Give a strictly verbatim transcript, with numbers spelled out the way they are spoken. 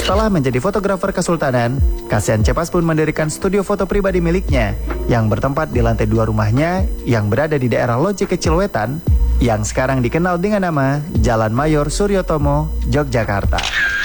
Setelah menjadi fotografer kesultanan, Kasian Cepas pun mendirikan studio foto pribadi miliknya yang bertempat di lantai dua rumahnya yang berada di daerah Loji Kecil Wetan yang sekarang dikenal dengan nama Jalan Mayor Suryotomo, Yogyakarta.